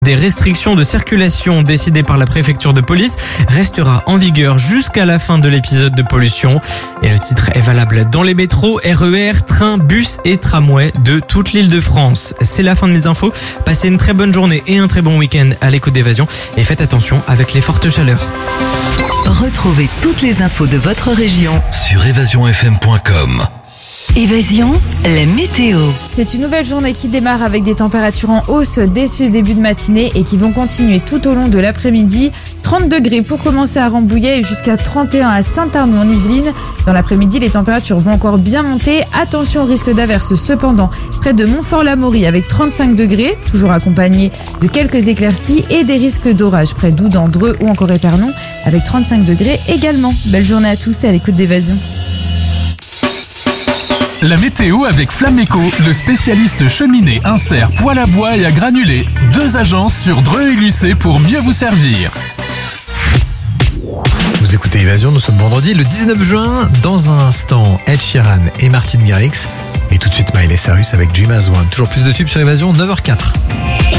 Des restrictions de circulation décidées par la préfecture de police restera en vigueur jusqu'à la fin de l'épisode de pollution. Et le titre est valable dans les métros, RER, trains, bus et tramways de toute l'île de France. C'est la fin de mes infos. Passez une très bonne journée et un très bon week-end à l'écoute d'Évasion. Et faites attention avec les fortes chaleurs. Retrouvez toutes les infos de votre région sur évasionfm.com. Évasion, la météo. C'est une nouvelle journée qui démarre avec des températures en hausse dès ce début de matinée et qui vont continuer tout au long de l'après-midi. 30 degrés pour commencer à Rambouillet et jusqu'à 31 à Saint-Arnoux en Yvelines. Dans l'après-midi, les températures vont encore bien monter. Attention au risque d'averse cependant près de Montfort-l'Amaury avec 35 degrés, toujours accompagné de quelques éclaircies et des risques d'orage près d'Oudan, Dreux ou encore Épernon avec 35 degrés également. Belle journée à tous et à l'écoute d'Évasion. La météo avec Flameco, le spécialiste cheminée, insert, poêle à bois et à granulés. 2 agences sur Dreux et Lucé pour mieux vous servir. Vous écoutez Évasion, nous sommes vendredi le 19 juin. Dans un instant, Ed Sheeran et Martin Garrix. Mais tout de suite, Miley Cyrus avec Dream As One. Toujours plus de tubes sur Évasion, 9h04.